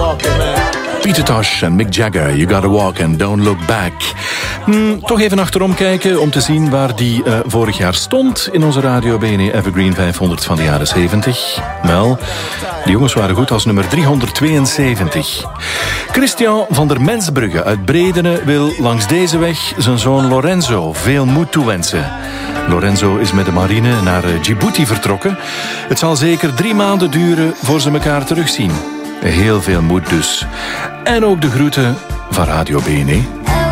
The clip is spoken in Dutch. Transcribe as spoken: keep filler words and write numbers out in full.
walking, man. Peter Tosh en Mick Jagger, You Gotta Walk and Don't Look Back. Hmm, toch even achterom kijken om te zien waar die uh, vorig jaar stond in onze Radio B N E Evergreen vijfhonderd van de jaren zeventig. Wel, de jongens waren goed als nummer driehonderdtweeënzeventig. Christian van der Mensbrugge uit Bredene wil langs deze weg zijn zoon Lorenzo veel moed toewensen. Lorenzo is met de marine naar Djibouti vertrokken. Het zal zeker drie maanden duren voor ze elkaar terugzien. Heel veel moed dus. En ook de groeten van Radio B N E.